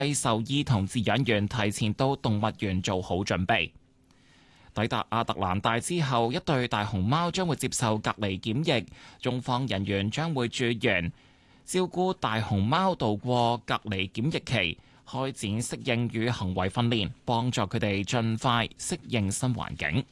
獸醫同飼養員提前到動物園做好準備。抵達亞特蘭大之後，一對大熊貓將會接受隔離檢疫，中方人員將會駐園照顧大熊貓度過隔離檢疫期，開展適應與行為訓練，幫助佢哋盡快適應新環境。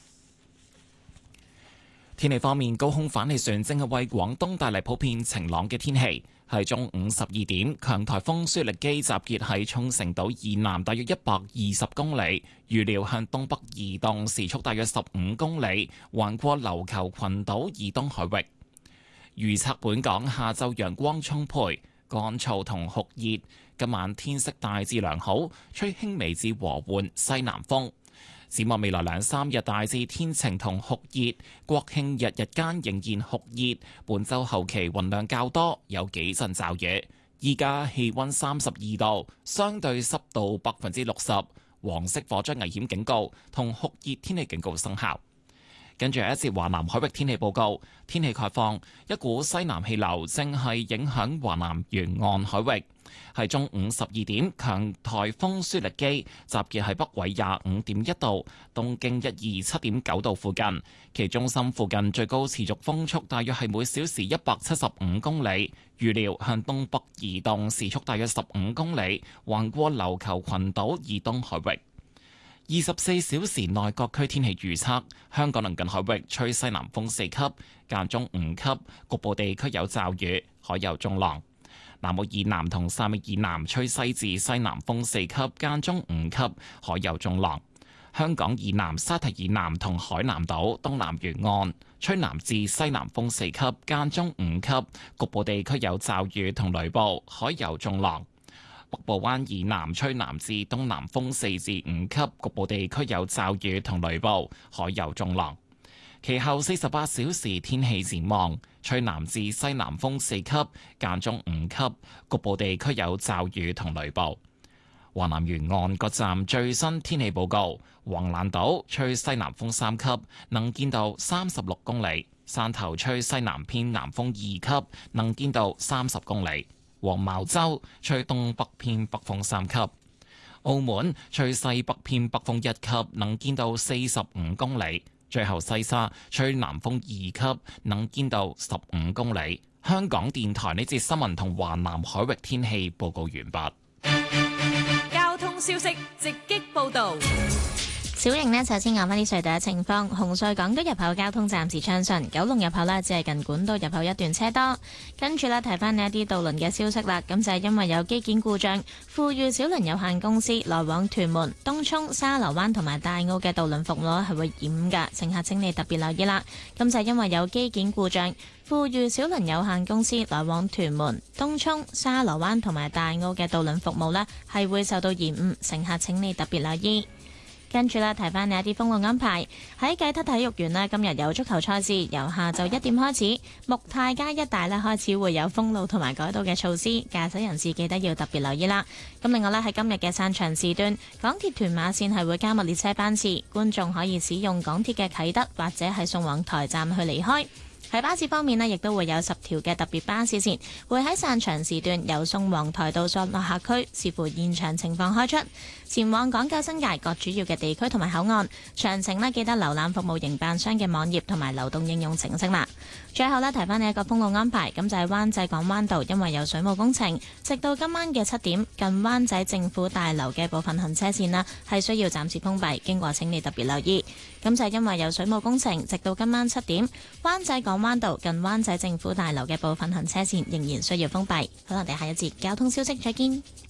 天氣方面，高空反氣旋正係為廣東帶嚟普遍晴朗嘅天氣。喺中午12點，強颱風舒力基集結喺沖繩島以南大約120公里，預料向東北移動，時速大約15公里，橫過琉球群島以東海域。預測本港下晝陽光充沛、乾燥同酷熱，今晚天色大致良好，吹輕微至和緩西南風。展望未來2-3日大致天晴同酷熱，國慶日日間仍然酷熱，本週後期雲量較多，有幾陣驟雨。依家氣溫32度，相對濕度60%，黃色火災危險警告同酷熱天氣警告生效。跟住一節華南海域天氣報告，天氣概況，一股西南氣流正係影響華南沿岸海域。喺中午12點，強颱風舒力基集結喺北緯25.1度、東經127.9度附近，其中心附近最高持續風速大約係每小時175公里，預料向東北移動，時速大約15公里，橫過琉球群島以東海域。24小時內各區天氣預測：香港鄰近海域吹西南風4級，間中5級，局部地區有驟雨，海有中浪。南澳以南同汕尾以南吹西至西南風4級，間中5級，海有中浪。香港以南、沙堤以南同海南島東南沿岸吹南至西南風4級，間中5級，局部地區有驟雨同雷暴，海有中浪。北部灣以南吹南至東南風4至5級，局部地區有驟雨同雷暴，海有中浪。其後48小時天氣展望，吹南至西南風4級，間中5級，局部地區有驟雨同雷暴。華南沿岸各站最新天氣報告：橫瀾島吹西南風3級，能見度36公里；汕頭吹西南偏南風2級，能見度30公里。黃茅洲吹東北偏北風3級，澳門吹西北偏北風1級，能見度45公里。最後西沙吹南風2級，能見度15公里。香港電台呢節新聞同華南海域天氣報告完畢。 交通消息直擊報道。 小瑩呢，首先講翻啲隧道嘅情況。紅隧港島入口交通暫時暢順，九龍入口呢，只係近管道入口一段車多。跟住呢，提翻呢一啲渡輪嘅消息啦。咁就係因為有機件故障，富裕小輪有限公司來往屯門、東涌、沙螺灣同埋大澳嘅渡輪服務係會延誤㗎，乘客請你特別留意啦。咁就係因為有機件故障，富裕小輪有限公司來往屯門、東涌、沙螺灣同埋大澳嘅渡輪服務呢係會受到延誤，乘客請你特別留意。跟住咧，提翻你一啲封路安排。喺啟德體育園呢，今日有足球賽事，由下晝1點開始，木泰街一帶呢開始會有封路同埋改道嘅措施，駕駛人士記得要特別留意啦。咁另外呢，喺今日嘅散場時段，港鐵屯馬線係會加密列車班次，觀眾可以使用港鐵嘅啟德或者係宋皇臺站去離開。喺巴士方面呢，亦都會有10條嘅特別巴士線，會喺散場時段由宋皇臺到索諾客區，視乎現場情況開出，前往港九新界各主要嘅地區同埋口岸。詳情呢，記得瀏覽服務營辦商嘅網頁同埋流動應用程式啦。最後呢，提翻你一個封路安排，咁就係灣仔港灣道，因為有水務工程，直到今晚嘅7點，近灣仔政府大樓嘅部分行車線啦，係需要暫時封閉，經過請你特別留意。咁就係因為有水務工程，直到今晚7點，灣仔港灣道近灣仔政府大樓嘅部分行車線仍然需要封閉。好，我哋下一節交通消息再見。